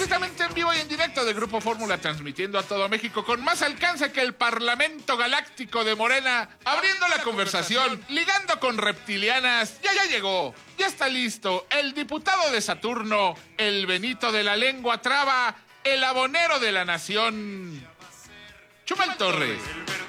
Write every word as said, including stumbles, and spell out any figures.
Completamente en vivo y en directo de Grupo Fórmula, transmitiendo a todo México con más alcance que el Parlamento Galáctico de Morena, abriendo la conversación, ligando con reptilianas. Ya, ya llegó, ya está listo el diputado de Saturno, el Benito de la lengua traba, el abonero de la nación, Chumel Torres.